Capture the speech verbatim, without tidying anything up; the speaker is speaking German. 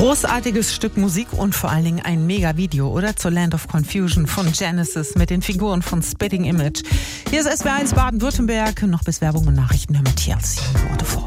Großartiges Stück Musik und vor allen Dingen ein Mega-Video, oder? Zur Land of Confusion von Genesis mit den Figuren von Spitting Image. Hier ist S W R eins Baden-Württemberg. Noch bis Werbung und Nachrichten hören wir T L C. Worte vor.